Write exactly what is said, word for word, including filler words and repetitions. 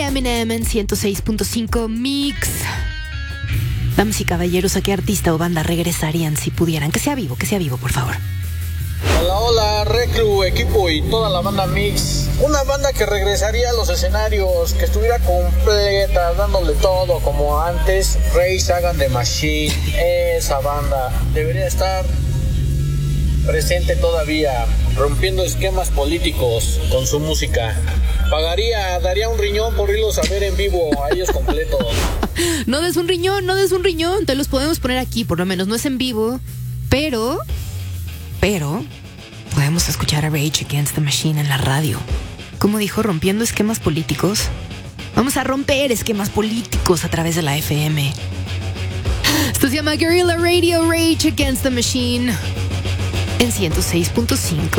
Eminem en ciento seis punto cinco Mix. Damas y caballeros, ¿a qué artista o banda regresarían si pudieran? Que sea vivo, que sea vivo, por favor. Hola, hola, Reclu, equipo y toda la banda Mix. Una banda que regresaría a los escenarios, que estuviera completa, dándole todo como antes. Rage Against the Machine, esa banda debería estar presente todavía, rompiendo esquemas políticos con su música. Pagaría, daría un riñón por irlos a ver en vivo, a ellos completos. No des un riñón, no des un riñón, te los podemos poner aquí, por lo menos no es en vivo, pero, pero, podemos escuchar a Rage Against the Machine en la radio. Como dijo, rompiendo esquemas políticos. Vamos a romper esquemas políticos a través de la F M. Esto se llama Guerrilla Radio, Rage Against the Machine en ciento seis punto cinco.